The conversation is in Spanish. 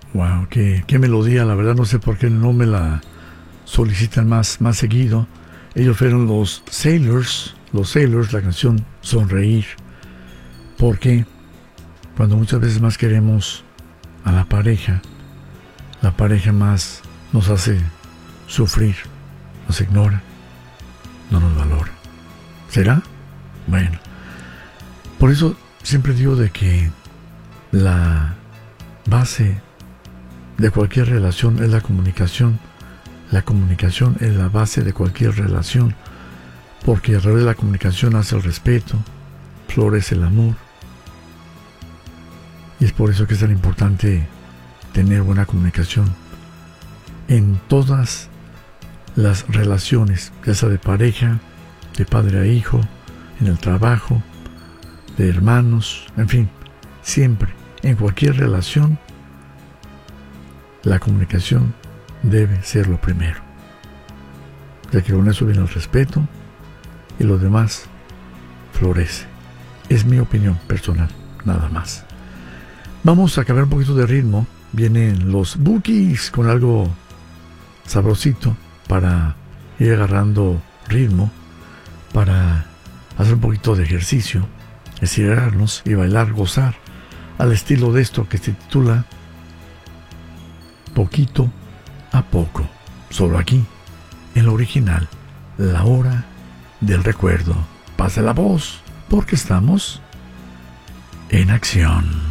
Wow, qué melodía, la verdad no sé por qué no me la solicitan más seguido. Ellos fueron los Sailors, la canción Sonreír. Porque cuando muchas veces más queremos a la pareja más nos hace sufrir, nos ignora, no nos valora. ¿Será? Bueno, por eso siempre digo de que la base de cualquier relación es la comunicación. La comunicación es la base de cualquier relación, porque a través de la comunicación nace el respeto, florece el amor. Y es por eso que es tan importante tener buena comunicación en todas las relaciones, ya sea de pareja, de padre a hijo, en el trabajo, de hermanos, en fin, siempre, en cualquier relación, la comunicación debe ser lo primero, ya que con eso viene el respeto y lo demás florece. Es mi opinión personal, nada más. Vamos a cambiar un poquito de ritmo. Vienen los Bookies con algo sabrosito para ir agarrando ritmo, para hacer un poquito de ejercicio, estirarnos y bailar, gozar al estilo de esto que se titula Poquito a Poco, solo aquí, en lo original, La Hora del Recuerdo. Pase la voz, porque estamos en acción.